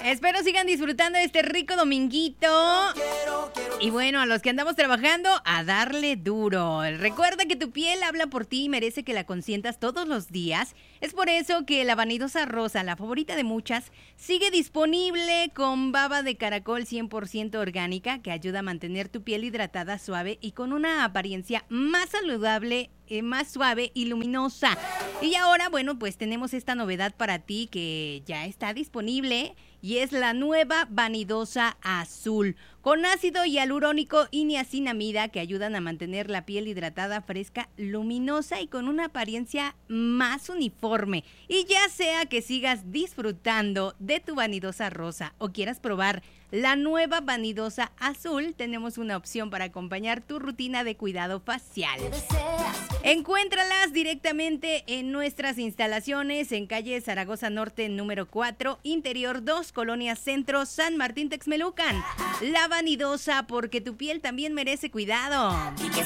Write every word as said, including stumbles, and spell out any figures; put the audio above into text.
Espero sigan disfrutando de este rico dominguito. Y bueno, a los que andamos trabajando, a darle duro. Recuerda que tu piel habla por ti y merece que la consientas todos los días. Es por eso que la vanidosa rosa, la favorita de muchas, sigue disponible con baba de caracol cien por ciento orgánica que ayuda a mantener tu piel hidratada, suave y con una apariencia más saludable, eh, más suave y luminosa. Y ahora, bueno, pues tenemos esta novedad para ti que ya está disponible y es la nueva vanidosa azul con ácido hialurónico y niacinamida que ayudan a mantener la piel hidratada, fresca, luminosa y con una apariencia más uniforme. Y ya sea que sigas disfrutando de tu vanidosa rosa o quieras probar la nueva vanidosa azul, tenemos una opción para acompañar tu rutina de cuidado facial. Encuéntralas directamente en nuestras instalaciones en calle Zaragoza Norte número cuatro, Interior dos, Colonia Centro, San Martín Texmelucan. La vanidosa, porque tu piel también merece cuidado.